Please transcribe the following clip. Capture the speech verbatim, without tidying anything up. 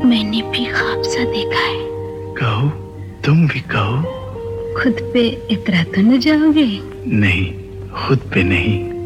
मैंने भी ख्वाब सा देखा है। कहो, तुम भी कहो। खुद पे इतरा तो न जाओगे? नहीं, खुद पे नहीं,